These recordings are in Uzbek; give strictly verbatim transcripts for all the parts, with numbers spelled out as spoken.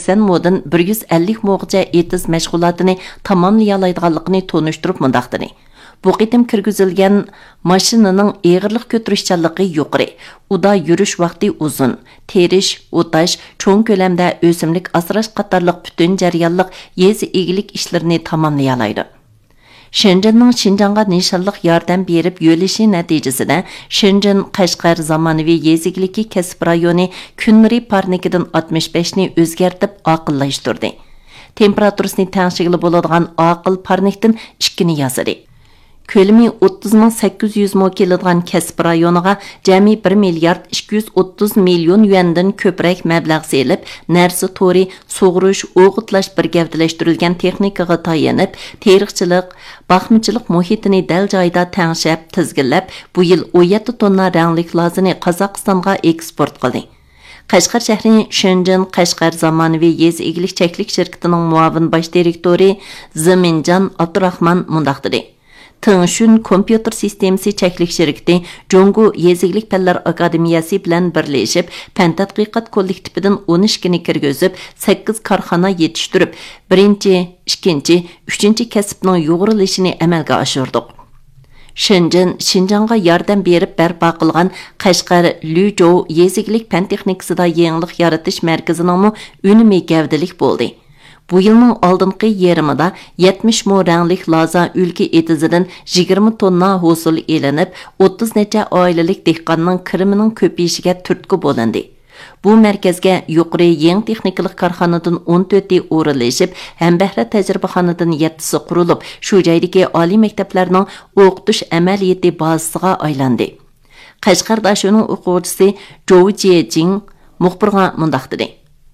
sakson modan bir yuz ellik mo'g'cha etiz mashg'ulotini tamomlayalaydiganligini tonishtirib mundaqdini. Bu qitim kirgizilgan mashinaning eg'irlik ko'tarishchanligi yuqori, uda yurish vaqti uzun, terish, o'tash, cho'ng ko'lamda o'simlik asrash qatorliq butun jarayonliq yezi egilik ishlarini tamomlayalaydi. Shenzhenning Xinjiangga nishonliq yordam berib yo'lishi natijasida Shenzhen Qashqar zamonaviy yezigliki kasb rayoni kunlari parnikidan oltmish besh ni o'zgartib aqllashtirdi. Temperaturasini tangshigli bo'ladigan aql parnikdan ikki ni yasadi. Ko'lami o'ttiz ming sakkiz yuz mo keladigan kasb rayoniga jami bir milliard ikki yuz o'ttiz million yuandan ko'proq mablag' selib, narsa to'ri, sug'urish, o'g'itlash bir gavdalashtirilgan texnikaga tayanib, teriqchilik, baxmichilik muhitini dal joyda tangshab, tizginlab, bu yil o'n yetti tonna ranglik lozini Qozog'istonga eksport qildi. Qashqar shahrining Shenzhen Qashqar zamonaviy yez egilik cheklik shirkatining muavin bosh direktori Ziminjan Abdurahman mundaq dedi. Tengshun kompyuter sistemasi cheklik shirkati Jongu Yeziglik Fanlar Akademiyasi bilan birlashib, fan tadqiqot kollektividan o'n ikki ni kirgizib, sakkiz korxona yetishtirib, birinchi, ikkinchi, uchinchi kasbning yo'g'rilishini amalga oshirdik. Shenzhen Xinjiangga yordam berib barpo qilgan Qashqar Luzhou Yeziglik fan texnikasida yangilik yaratish markazining unumi gavdalik bo'ldi. Bu yılning oldingi yerimida yetmish mo ranglik loza ülke etizidan yigirma tonna hosil elinib, o'ttiz necha oilalik dehqonning kirimining ko'payishiga turtki bo'lindi. Bu markazga yuqori yangi texnikalik korxonadan o'n to'rtta o'rinlashib, hambahra tajribaxonadan yettisi qurilib, shu joydagi oliy maktablarning o'qitish amaliyoti bazasiga aylandi. Qashqarda shuning o'quvchisi Zhou Jiejing muxbirga mundaq dedi.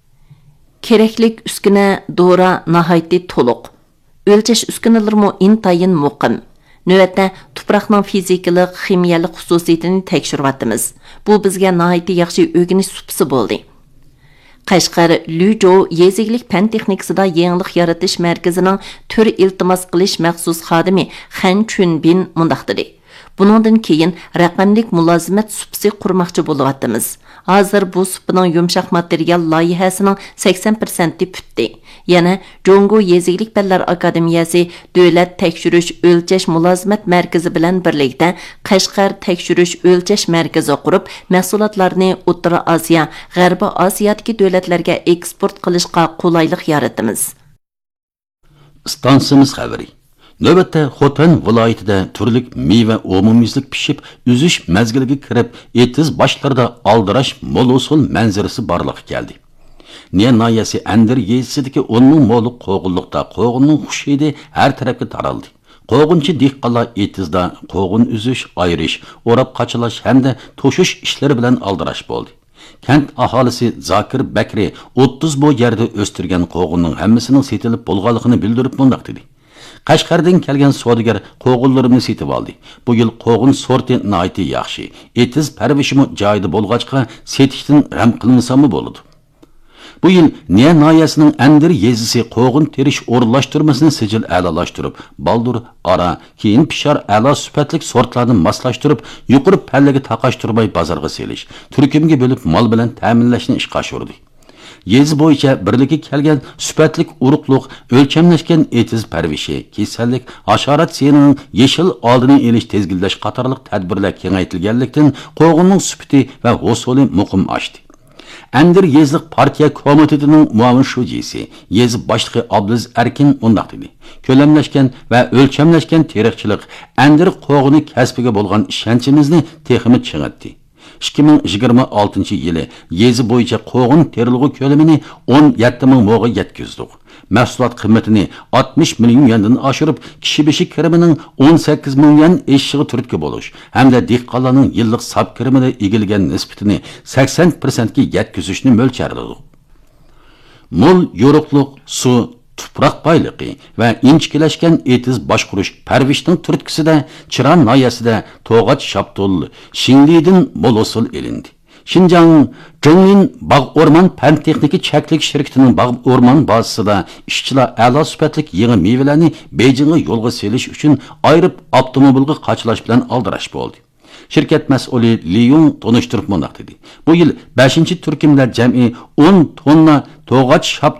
Keraklik uskuna dora nahayati to'liq. O'lchash uskunalarimo intayin muqim. Navbatda tuproqning fizikalik, ximiyalik xususiyatini tekshiryapmiz. Bu bizga nahayati yaxshi o'rganish supsi bo'ldi. Qashqar Luzhou yeziglik fan texnikasida yangilik yaratish markazining tur iltimos qilish maxsus xodimi Han Chunbin mundaq dedi. Buningdan keyin raqamlik mulozimat supsi qurmoqchi bo'lyapmiz. Hozir bu supning yumshoq material loyihasining sakson prosenti putdi. Yana Jongu Yeziglik Fanlar Akademiyasi Davlat tekshirish o'lchash mulozimat markazi bilan birlikda Qashqar tekshirish o'lchash markazi qurib, mahsulotlarni O'rta Osiyo, G'arbiy Osiyodagi davlatlarga eksport qilishga qulaylik yaratamiz. Stansiyamiz xabari. Növbətdə Xotan vilayətində türlük meyvə umumyüzlük pişib, üzüş məzgiliga kirib, etiz başlarda aldıraş mol usul mənzərəsi barlıq gəldi. Niyə nayəsi Əndir yezisidəki onun molu qoğunluqda, qoğunun xuşiydi hər tərəfə taraldı. Qoğunçı dehqonlar etizdə qoğun üzüş, ayırış, orab qaçılaş həm də toşuş işləri bilən aldıraş boldu. Kent ahalisi Zakir Bakri o'ttiz bu yerdə östürgən qoğunun həmmisinin setilib bolğanlığını bildirib mundaq dedi. Qashqardan kelgan savdogar qo'g'inlarimni setib oldi. Bu yil qo'g'in sorti nihoyatda yaxshi. Etiz parvishimi joyida bo'lg'achqa setishdan ram qilinsa-mu bo'ladi. Bu yil Niya noyasining Andir yezisi qo'g'in terish o'rinlashtirmasini sijil a'lolashtirib, baldur, ara, keyin pishar a'lo sifatlik sortlarni moslashtirib, yuqori pallaga taqashtirmay bozorga selish, turkumga bo'lib mol bilan ta'minlashni ishga oshirdi. Yezi bo'yicha birlikka kelgan sifatlik urug'liq o'lchamlashgan etiz parvishi, kasallik, hasharot senining yeshil oldini elish tezgillash qatorliq tadbirlar kengaytirilganlikdan qo'g'inning sifati va hosili muqim oshdi. Andir yezlik partiya komitetining muavin shujisi, yezi boshlig'i Abdulaziz Erkin undaq dedi. Ko'lamlashgan va o'lchamlashgan teriqchilik Andir qo'g'ini kasbiga bo'lgan ishonchimizni texmi ching'atdi. ikki ming yigirma oltinchi yili yezi bo'yicha qo'g'in terilg'i ko'lamini o'n yetti ming mo'ga yetkazdik. Mahsulot qiymatini oltmish million yuandan oshirib, kishi beshi kirimining o'n sakkiz million eshig'i turtki bo'lish hamda dehqonlarning yillik sab kirimida egilgan nisbatini sakson prosentga yetkazishni mo'ljalladik. Mol yo'riqliq suv, tuproq boyligi va inchikilashgan etiz boshqurish parvishning turtkisida Chiran noyasida To'g'at Shaptul, Shinlidan mol usul elindi. Xinjiang Zhongmin bog' o'rmon fan texniki cheklik shirkatining bog' o'rmon bazasida ishchilar a'lo sifatli yangi mevalarni Beijingga yo'lga selish uchun ayirib avtomobilga qachalash bilan aldirash bo'ldi. Şirket mas'uli Li Yong tonishtirib mundaq dedi. Bu yil beshinchi turkumlar jam'i o'n tonna to'g'ach shap